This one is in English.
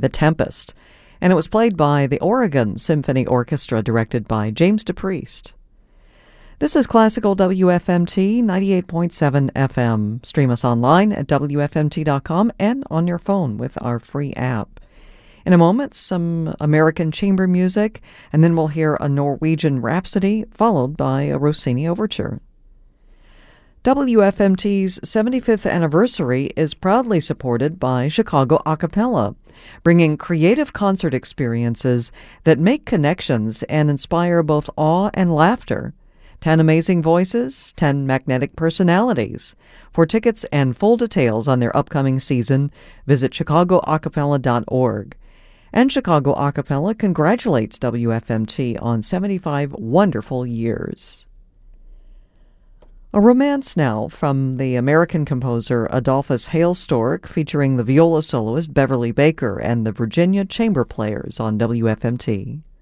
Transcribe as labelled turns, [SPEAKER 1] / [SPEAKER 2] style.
[SPEAKER 1] The Tempest, and it was played by the Oregon Symphony Orchestra, directed by James DePriest. This is Classical WFMT 98.7 FM. Stream us online at WFMT.com and on your phone with our free app. In a moment, some American chamber music, and then we'll hear a Norwegian Rhapsody, followed by a Rossini Overture. WFMT's 75th anniversary is proudly supported by Chicago A Cappella, bringing creative concert experiences that make connections and inspire both awe and laughter. 10 amazing voices, 10 magnetic personalities. For tickets and full details on their upcoming season, visit chicagoacapella.org. And Chicago A Cappella congratulates WFMT on 75 wonderful years. A romance now from the American composer Adolphus Hailstork, featuring the viola soloist Beverly Baker and the Virginia Chamber Players on WFMT.